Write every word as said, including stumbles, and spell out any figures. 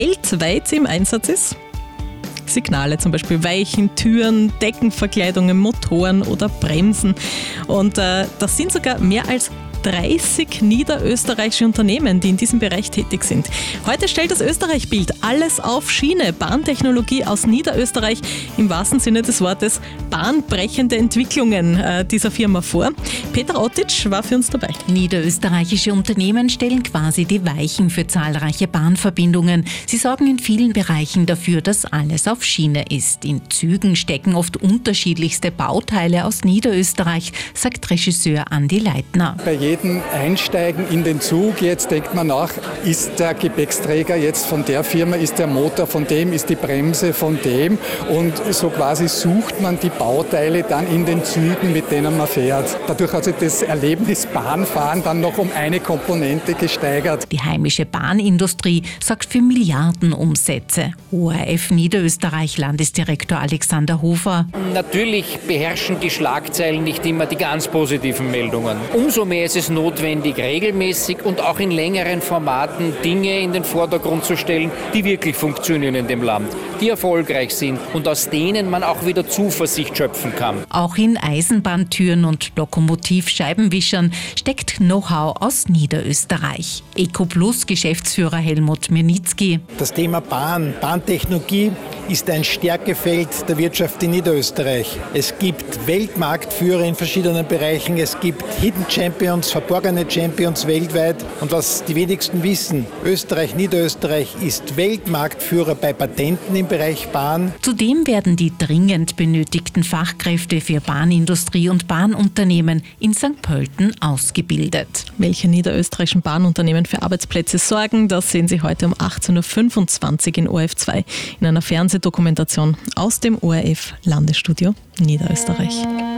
weltweit im Einsatz ist. Signale, zum Beispiel Weichen, Türen, Deckenverkleidungen, Motoren oder Bremsen. Und äh, das sind sogar mehr als dreißig niederösterreichische Unternehmen, die in diesem Bereich tätig sind. Heute stellt das Österreich-Bild alles auf Schiene. Bahntechnologie aus Niederösterreich, im wahrsten Sinne des Wortes bahnbrechende Entwicklungen äh, dieser Firma vor. Peter Ottitsch war für uns dabei. Niederösterreichische Unternehmen stellen quasi die Weichen für zahlreiche Bahnverbindungen. Sie sorgen in vielen Bereichen dafür, dass alles auf Schiene ist. In Zügen stecken oft unterschiedlichste Bauteile aus Niederösterreich, sagt Regisseur Andi Leitner. Bei jedem Einsteigen in den Zug, jetzt denkt man nach, ist der Gepäcksträger jetzt von der Firma, ist der Motor von dem, ist die Bremse von dem, und so quasi sucht man die Bauteile dann in den Zügen, mit denen man fährt. Dadurch hat sich das Erlebnis Bahnfahren dann noch um eine Komponente gesteigert. Die heimische Bahnindustrie sorgt für Milliardenumsätze. O R F Niederösterreich Landesdirektor Alexander Hofer. Natürlich beherrschen die Schlagzeilen nicht immer die ganz positiven Meldungen. Umso mehr ist es notwendig, regelmäßig und auch in längeren Formaten Dinge in den Vordergrund zu stellen, die wirklich funktionieren in dem Land, die erfolgreich sind und aus denen man auch wieder Zuversicht schöpfen kann. Auch in Eisenbahntüren und Lokomotivscheibenwischern steckt Know-how aus Niederösterreich. EcoPlus-Geschäftsführer Helmut Mirnitzki. Das Thema Bahn, Bahntechnologie ist ein Stärkefeld der Wirtschaft in Niederösterreich. Es gibt Weltmarktführer in verschiedenen Bereichen, es gibt Hidden Champions, verborgene Champions weltweit. Und was die wenigsten wissen, Österreich, Niederösterreich ist Weltmarktführer bei Patenten im Bereich Bahn. Zudem werden die dringend benötigten Fachkräfte für Bahnindustrie und Bahnunternehmen in Sankt Pölten ausgebildet. Welche niederösterreichischen Bahnunternehmen für Arbeitsplätze sorgen, das sehen Sie heute um achtzehn Uhr fünfundzwanzig in O R F zwei in einer Fernsehdokumentation aus dem O R F Landesstudio Niederösterreich.